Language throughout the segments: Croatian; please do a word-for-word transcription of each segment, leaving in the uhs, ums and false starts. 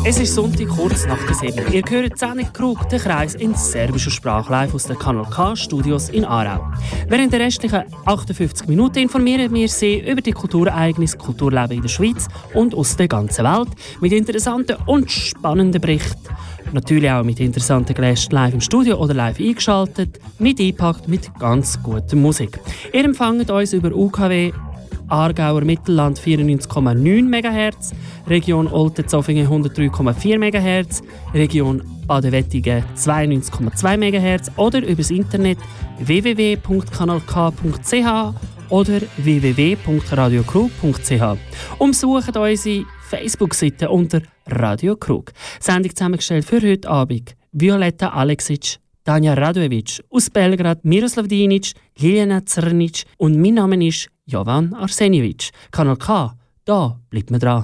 Es ist Sonntag, kurz nach der sieben. Ihr hört Sendung Krug, den Kreis in serbischer Sprache live aus den Kanal K Studios in Aarau. Während der restlichen achtundfünfzig Minuten informieren wir Sie über die Kulturereignisse, Kulturleben in der Schweiz und aus der ganzen Welt mit interessanten und spannenden Berichten. Natürlich auch mit interessanten Gästen live im Studio oder live eingeschaltet, mit eingepackt mit ganz guter Musik. Ihr empfangt uns über U K W Aargauer Mittelland vierundneunzig Komma neun Megahertz, Region Olten-Zofingen hundertdrei Komma vier Megahertz, Region Baden-Wettigen zweiundneunzig Komma zwei Megahertz oder über das Internet w w w punkt kanal k punkt c h oder w w w punkt radio krug punkt c h. Umsucht unsere Facebook-Seite unter Radio Krug. Sendung zusammengestellt für heute Abend Violetta Aleksic, Tanja Radojevic, aus Belgrad Miroslav Dinic, Ljiljana Crnic und mein Name ist Jovan Arsenjević. Kanal K, da bleibt man dran.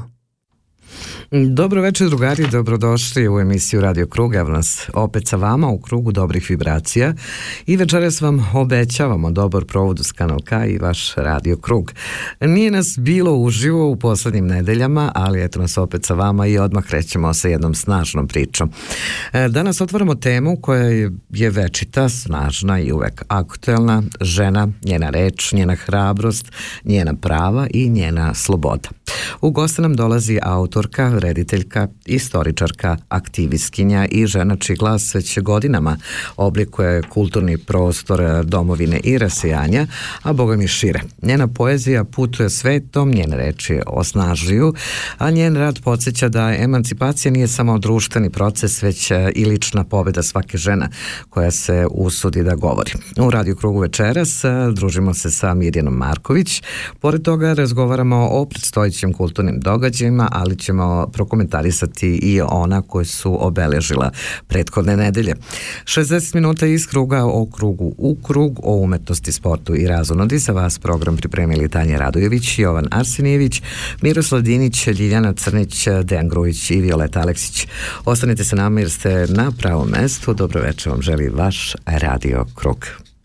Dobro večer drugari, dobrodošli u emisiju Radio Krug. Evo nas opet sa vama u krugu dobrih vibracija i večeras vam obećavamo dobar provod uz Kanal K i vaš Radio Krug. Nije nas bilo uživo u poslednjim nedeljama, ali eto nas opet sa vama i odmah krećemo sa jednom snažnom pričom. Danas otvaramo temu koja je večita, snažna i uvek aktuelna. Žena, njena reč, njena hrabrost, njena prava i njena sloboda. U goste nam dolazi autorka, rediteljka, istoričarka, aktivistkinja i žena čiji glas već godinama oblikuje kulturni prostor domovine i rasijanja, a boga mi šire. Njena poezija putuje svetom, njene reči osnažuju, a njen rad podsjeća da emancipacija nije samo društveni proces, već i lična pobjeda svake žena koja se usudi da govori. U Radio Krugu večeras družimo se sa Mirjanom Marković. Pored toga razgovaramo o predstojećim kulturnim događajima, ali ćemo prokomentarisati i ona koje su obeležila prethodne nedelje. šezdeset minuta iz kruga o krugu u krug, o umetnosti, sportu i razonodi. Za vas program pripremili Tanja Radojević, Jovan Arsenijević, Miroslav Dinić, Ljiljana Crnić, Dejan Grujić i Violeta Aleksić. Ostanite sa nama jer ste na pravom mestu. Dobro večer vam želi vaš Radio Krug.